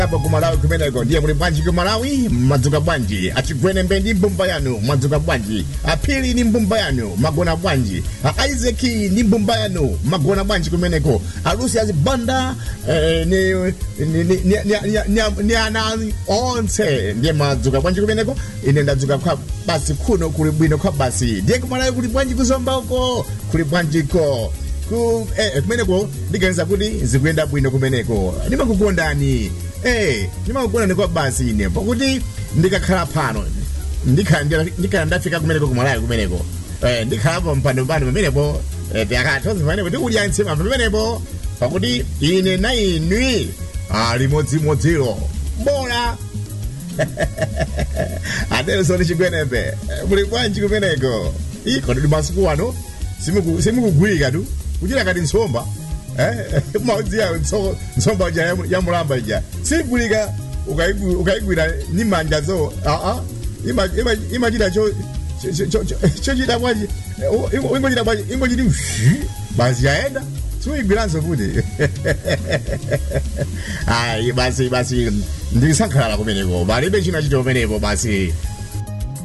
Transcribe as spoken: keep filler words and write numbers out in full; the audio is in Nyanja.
Hapo kumalawi kumeneko ndiye muli bwanji kumalawi madzuka bwanji achigwene mbendi mbumba yanu madzuka bwanji apili ni mbumba yanu magona bwanji Isaac ni mbumba yanu magona bwanji kumeneko alusi azibanda eh, ni ni ni ni ni anani onse ndiye madzuka bwanji kumeneko ine ndadzuka kwa basi kuno kuli bwino kwa basi ndiye kumalawi kuli bwanji kuzomba uko kuli bwanji ko ku eh kumeneko ndigenza kuti zikuyenda bwino kumeneko ndimakukondani eh ndimakukondani kwa basi ine pakuti ndikakhala pano ndikhala ndikhala ndafika kumeneko kumalawi kumeneko eh ndikhala mpando pano kumeneko eh yakatozi pano kuti uli ansema kumeneko pakuti ine na inwi ali modzi modziro bora atero soni chigwenembe muli bwanji kumeneko iko ndi masiku ano simu simu kugwika tu kuchira kati nsomba eh maudzi ya nsomba ya ya mulamba ija sigulika ukaigwira ni manja zo a a ima ima imajira cho cho cho jira bwaji ingojira bwaji ingojira basi yaenda suigwiranzo futi ai basi basi ndisankhala kumeneko balibe china chito kumeneko basi